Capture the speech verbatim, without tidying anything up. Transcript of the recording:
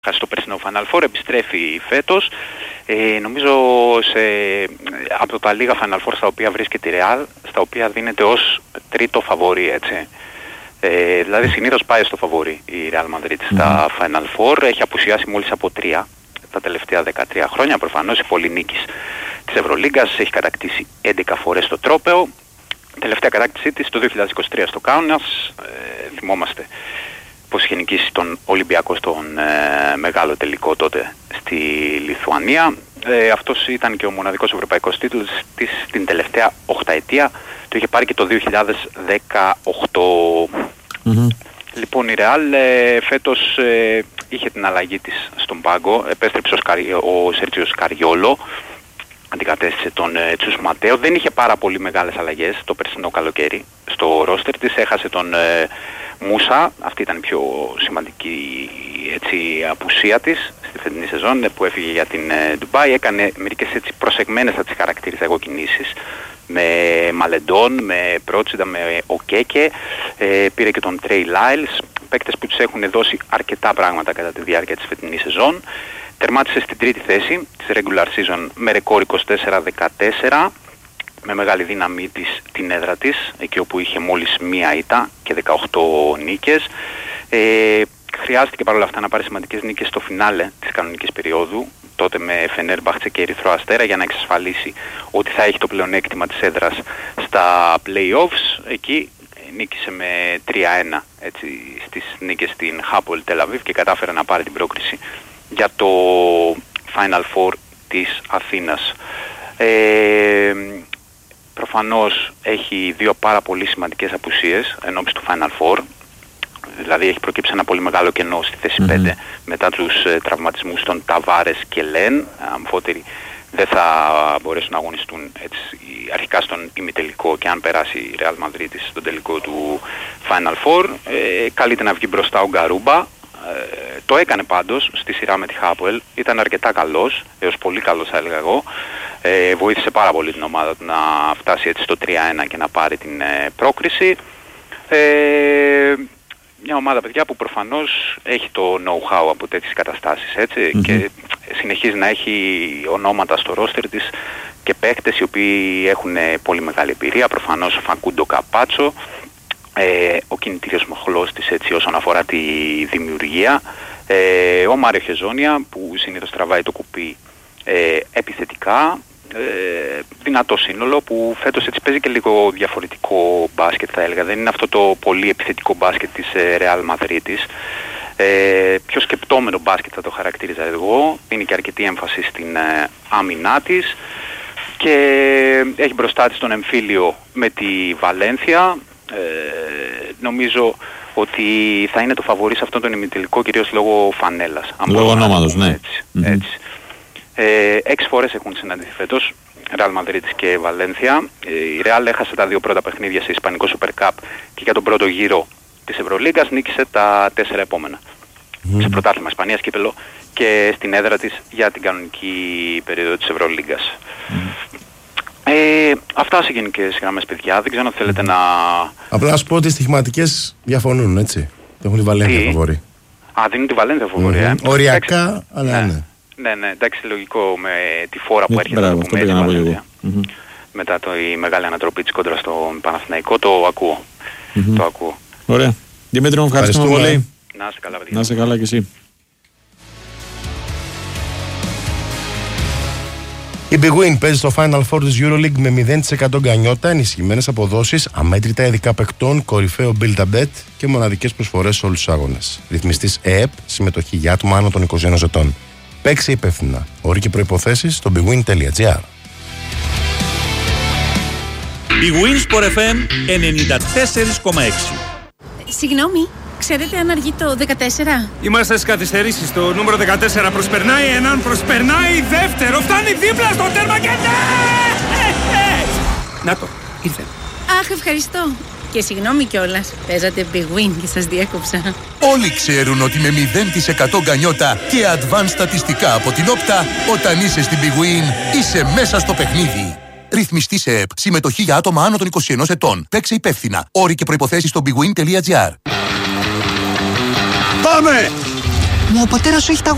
στο περσινό Final Four, επιστρέφει φέτος. Ε, νομίζω σε, από τα λίγα Final Four στα οποία βρίσκεται η Real, στα οποία δίνεται ως τρίτο φαβορί, έτσι. Ε, δηλαδή συνήθως πάει στο φαβορί η Real Madrid mm-hmm. στα Final Four, έχει απουσιάσει μόλις από τρία τα τελευταία δεκατρία χρόνια, προφανώς η πολυνίκης της Ευρωλίγκας, έχει κατακτήσει έντεκα φορές το τρόπαιο. Τελευταία κατάκτησή της το δύο χιλιάδες είκοσι τρία στο Κάουνας, ε, θυμόμαστε πως είχε νικήσει τον Ολυμπιακό στον ε, μεγάλο τελικό τότε στη Λιθουανία. Ε, αυτός ήταν και ο μοναδικός ευρωπαϊκός τίτλος της την τελευταία οχταετία. Το είχε πάρει και το δύο χιλιάδες δεκαοκτώ. Mm-hmm. Λοιπόν, η Real ε, φέτος ε, είχε την αλλαγή της στον πάγκο. Επέστρεψε ο, Σκαρι... ο Σέρτζιος Καριόλο, αντικατέστησε τον ε, Τσους Ματέο. Δεν είχε πάρα πολύ μεγάλες αλλαγές το περσινό καλοκαίρι στο ρόστερ της. Έχασε τον ε, Μούσα, αυτή ήταν η πιο σημαντική έτσι, απουσία της στη φετινή σεζόν που έφυγε για την ε, Ντουμπάι. Έκανε μερικές έτσι προσεγμένες, θα τις χαρακτήριζα εγώ, κινήσεις με Μαλεντόν, με Πρότσιντα, με Οκέκε, ε, πήρε και τον Τρέι Λάιλς, παίκτες που τους έχουν δώσει αρκετά πράγματα κατά τη διάρκεια της φετινής σεζόν. Τερμάτισε στην τρίτη θέση της regular season με ρεκόρ είκοσι τέσσερα δεκατέσσερα, με μεγάλη δύναμή της την έδρα της, εκεί όπου είχε μόλις μία ήττα και δεκαοκτώ νίκες. Ε, χρειάστηκε παρόλα αυτά να πάρει σημαντικές νίκες στο φινάλε της κανονικής περίοδου, τότε με Φενέρμπαχτσε και Ερυθρό Αστέρα, για να εξασφαλίσει ότι θα έχει το πλεονέκτημα της έδρας στα play-offs. Εκεί νίκησε με τρία ένα έτσι, στις νίκες στην Χάπολ Τελαβίβ και κατάφερε να πάρει την πρόκριση για το Final Four της Αθήνας. Ε, προφανώς έχει δύο πάρα πολύ σημαντικές απουσίες ενώπιση του Final Four. Δηλαδή έχει προκύψει ένα πολύ μεγάλο κενό στη θέση mm-hmm. πέντε μετά τους ε, τραυματισμούς των Ταβάρες και Λεν. Αμφότεροι δεν θα μπορέσουν να αγωνιστούν έτσι, αρχικά στον ημιτελικό, και αν περάσει η Real Madrid στον τελικό του Final Four. Ε, καλείται να βγει μπροστά ο Γκαρούμπα. Ε, το έκανε πάντως στη σειρά με τη Χάπουελ. Ήταν αρκετά καλός, έως πολύ καλός θα έλεγα εγώ. Ε, βοήθησε πάρα πολύ την ομάδα του να φτάσει έτσι στο τρία ένα και να πάρει την ε, πρόκριση. Ε, μια ομάδα, παιδιά, που προφανώς έχει το know-how από τέτοιες καταστάσεις, έτσι, mm-hmm. και συνεχίζει να έχει ονόματα στο ρόστερ της και παίκτες οι οποίοι έχουν πολύ μεγάλη εμπειρία. Προφανώς ο Φακούντο Καπάτσο, ε, ο κινητήριος μοχλός της έτσι όσον αφορά τη δημιουργία, ε, ο Μάριο Χεζόνια που συνήθως τραβάει το κουπί ε, επιθετικά. Ε, δυνατό σύνολο που φέτος έτσι παίζει και λίγο διαφορετικό μπάσκετ, θα έλεγα. Δεν είναι αυτό το πολύ επιθετικό μπάσκετ της ε, Real Madrid της. Ε, πιο σκεπτόμενο μπάσκετ θα το χαρακτήριζα εγώ. Είναι και αρκετή έμφαση στην ε, άμυνά της και έχει μπροστά της τον εμφύλιο με τη Βαλένθια. Ε, νομίζω ότι θα είναι το φαβορί σε αυτόν τον ημιτελικό, κυρίως λόγω φανέλας. Λόγω ονόματος, ναι. Έτσι, mm-hmm. έτσι. Ε, έξι φορές έχουν συναντηθεί φέτος Real Madrid και Βαλένθια. Ε, η Real έχασε τα δύο πρώτα παιχνίδια σε Ισπανικό Super Cup και για τον πρώτο γύρο της Ευρωλίγκας νίκησε τα τέσσερα επόμενα. Mm. Σε πρωτάθλημα Ισπανίας, κύπελλο, και στην έδρα της για την κανονική περίοδο της Ευρωλίγκας. Mm. Ε, αυτά σε γενικές γραμμές, παιδιά. Δεν ξέρω αν θέλετε να... Απλά να σου πω ότι οι στοιχηματικές διαφωνούν, έτσι. Έχουν τη Βαλένθια φαβορί. Α, δίνουν τη Βαλένθια φαβορί, mm-hmm. ε. Οριακά, εντάξει, αλλά ναι. ναι. Ναι, ναι, εντάξει, λογικό με τη φόρα που ναι, έρχεται μπράβο, από μέσα τη Βαλένθια. Mm-hmm. Μετά το, η μεγάλη ανατροπή της κόντρα στο Παναθηναϊκό, το ακούω. Mm-hmm. Το ακούω. Ωραία. Δημήτρη, μου ευχαριστούμε πολύ. Να είσαι καλά, παιδιά. Να είσαι καλά κι εσύ. Η Big Win παίζει στο Final Four της EuroLeague με μηδέν τοις εκατό γκανιότα, ενισχυμένες αποδόσεις, αμέτρητα ειδικά παικτών, κορυφαίο Build-A-Bet και μοναδικές προσφορές σε όλους τους αγώνες. Ρυθμιστής ΕΕΠ, συμμετοχή για άτομα άνω των είκοσι ένα ετών. Παίξε υπεύθυνα. Όροι και προϋποθέσεις στο bigwin.gr. Big Win Sport εφ εμ ενενήντα τέσσερα κόμμα έξι. Συγγνώμη, ξέρετε αν αργεί το δεκατέσσερα? Είμαστε στις καθυστερήσεις. Το νούμερο δεκατέσσερα προσπερνάει έναν, προσπερνάει δεύτερο, φτάνει δίπλα στο τέρμα και ναι! Να το, ήρθε. Αχ, ευχαριστώ. Και συγγνώμη κιόλας, παίζατε Big Win και σας διέκοψα. Όλοι ξέρουν ότι με μηδέν τοις εκατό γκανιότα και advanced στατιστικά από την Όπτα, όταν είσαι στην Big Win, είσαι μέσα στο παιχνίδι. Ρυθμιστή σε ΕΕΠ. Συμμετοχή για άτομα άνω των είκοσι ένα ετών. Παίξε υπεύθυνα. Όροι και προϋποθέσεις στο bigwin.gr. Πάμε! Μα ο πατέρας σου έχει τα